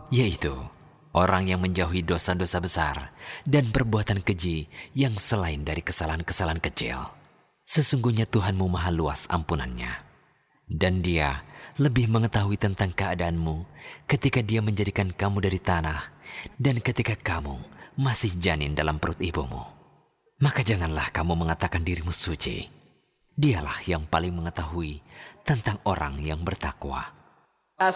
yaitu orang yang menjauhi dosa-dosa besar dan perbuatan keji yang selain dari kesalahan-kesalahan kecil. Sesungguhnya Tuhanmu maha luas ampunannya, dan Dia lebih mengetahui tentang keadaanmu ketika Dia menjadikan kamu dari tanah dan ketika kamu masih janin dalam perut ibumu. Maka janganlah kamu mengatakan dirimu suci. Dialah yang paling mengetahui tentang orang yang bertakwa.